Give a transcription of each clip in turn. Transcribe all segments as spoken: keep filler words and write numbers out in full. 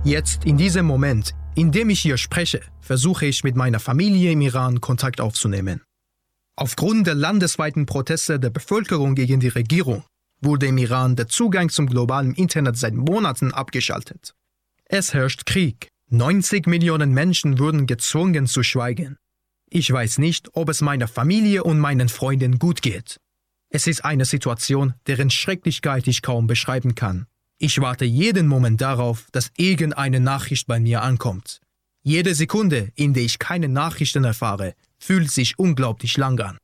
Jetzt, in diesem Moment, in dem ich hier spreche, versuche ich mit meiner Familie im Iran Kontakt aufzunehmen. Aufgrund der landesweiten Proteste der Bevölkerung gegen die Regierung wurde im Iran der Zugang zum globalen Internet seit Monaten abgeschaltet. Es herrscht Krieg. neunzig Millionen Menschen wurden gezwungen zu schweigen. Ich weiß nicht, ob es meiner Familie und meinen Freunden gut geht. Es ist eine Situation, deren Schrecklichkeit ich kaum beschreiben kann. Ich warte jeden Moment darauf, dass irgendeine Nachricht bei mir ankommt. Jede Sekunde, in der ich keine Nachrichten erfahre, fühlt sich unglaublich lang an.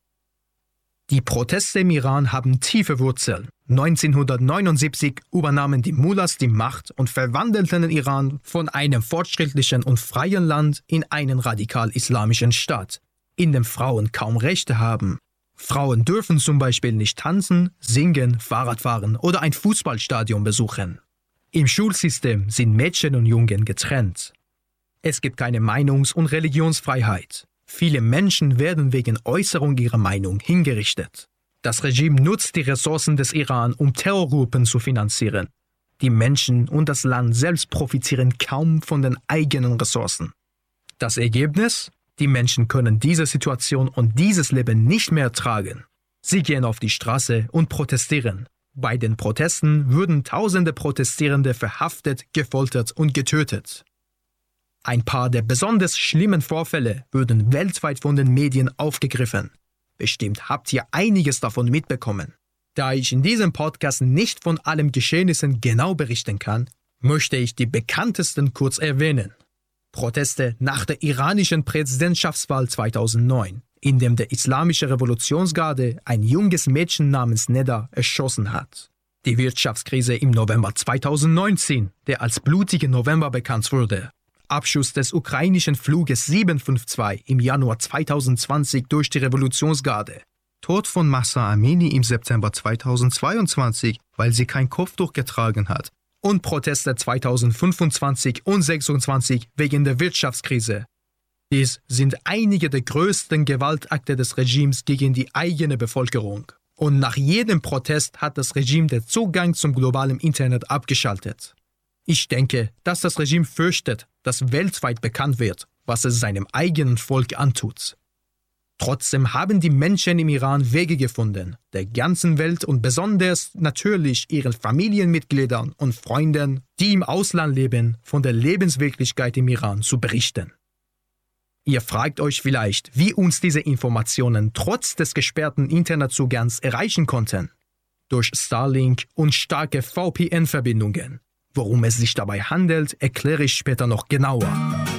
Die Proteste im Iran haben tiefe Wurzeln. neunzehnhundertneunundsiebzig übernahmen die Mullahs die Macht und verwandelten den Iran von einem fortschrittlichen und freien Land in einen radikal-islamischen Staat, in dem Frauen kaum Rechte haben. Frauen dürfen zum Beispiel nicht tanzen, singen, Fahrrad fahren oder ein Fußballstadion besuchen. Im Schulsystem sind Mädchen und Jungen getrennt. Es gibt keine Meinungs- und Religionsfreiheit. Viele Menschen werden wegen Äußerung ihrer Meinung hingerichtet. Das Regime nutzt die Ressourcen des Iran, um Terrorgruppen zu finanzieren. Die Menschen und das Land selbst profitieren kaum von den eigenen Ressourcen. Das Ergebnis? Die Menschen können diese Situation und dieses Leben nicht mehr tragen. Sie gehen auf die Straße und protestieren. Bei den Protesten wurden tausende Protestierende verhaftet, gefoltert und getötet. Ein paar der besonders schlimmen Vorfälle wurden weltweit von den Medien aufgegriffen. Bestimmt habt ihr einiges davon mitbekommen. Da ich in diesem Podcast nicht von allen Geschehnissen genau berichten kann, möchte ich die bekanntesten kurz erwähnen. Proteste nach der iranischen Präsidentschaftswahl zweitausendneun, in dem der Islamische Revolutionsgarde ein junges Mädchen namens Neda erschossen hat. Die Wirtschaftskrise im November zweitausendneunzehn, der als blutige November bekannt wurde. Abschuss des ukrainischen Fluges sieben fünf zwei im Januar zweitausendzwanzig durch die Revolutionsgarde. Tod von Mahsa Amini im September zweitausendzweiundzwanzig, weil sie kein Kopftuch getragen hat. Und Proteste zweitausendfünfundzwanzig und zweitausendsechsundzwanzig wegen der Wirtschaftskrise. Dies sind einige der größten Gewaltakte des Regimes gegen die eigene Bevölkerung. Und nach jedem Protest hat das Regime den Zugang zum globalen Internet abgeschaltet. Ich denke, dass das Regime fürchtet, dass weltweit bekannt wird, was es seinem eigenen Volk antut. Trotzdem haben die Menschen im Iran Wege gefunden, der ganzen Welt und besonders natürlich ihren Familienmitgliedern und Freunden, die im Ausland leben, von der Lebenswirklichkeit im Iran zu berichten. Ihr fragt euch vielleicht, wie uns diese Informationen trotz des gesperrten Internetzugangs erreichen konnten. Durch Starlink und starke V P N-Verbindungen. Worum es sich dabei handelt, erkläre ich später noch genauer.